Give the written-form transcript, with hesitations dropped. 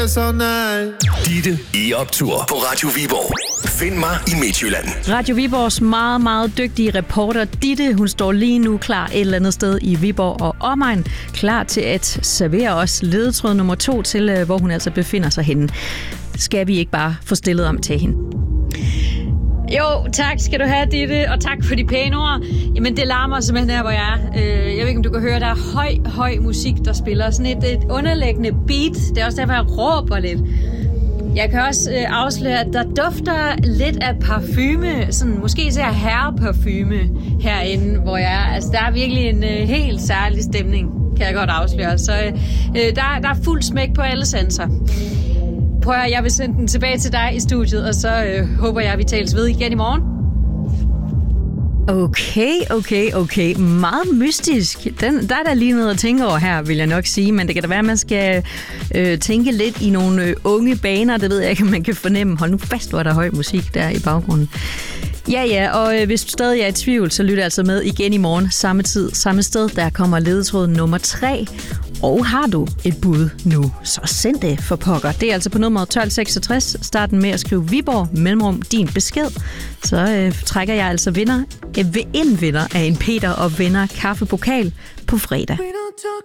Ditte i optur på Radio Viborg. Find mig i Midtjylland. Radio Viborgs meget, meget dygtige reporter Ditte, hun står lige nu klar et eller andet sted i Viborg og omegn, klar til at servere os ledetråd nummer 2 til, hvor hun altså befinder sig henne. Skal vi ikke bare få stillet om til hende? Jo, tak skal du have, Ditte, og tak for de pæne ord. Jamen, det larmer simpelthen her, hvor jeg er. Jeg ved ikke, om du kan høre, der er høj musik, der spiller. Sådan et underliggende beat. Det er også derfor, jeg råber lidt. Jeg kan også afsløre, at der dufter lidt af parfume. Sådan, måske især herreparfume herinde, hvor jeg er. Altså, der er virkelig en helt særlig stemning, kan jeg godt afsløre. Så der er fuld smæk på alle sanser. Prøv at jeg vil sende den tilbage til dig i studiet, og så håber jeg, at vi tales ved igen i morgen. Okay. Meget mystisk. Der er der lige noget at tænke over her, vil jeg nok sige. Men det kan da være, at man skal tænke lidt i nogle unge baner. Det ved jeg ikke, om man kan fornemme. Hold nu fast, hvor der er høj musik der i baggrunden. Ja, og hvis du stadig er i tvivl, så lyt altså med igen i morgen. Samme tid, samme sted. Der kommer ledetråd nummer 3. Og har du et bud nu, så send det for pokker. Det er altså på nummer 1266. Start med at skrive Viborg, mellemrum, din besked. Så trækker jeg altså vinder af en Peter og Venner kaffepokal på fredag.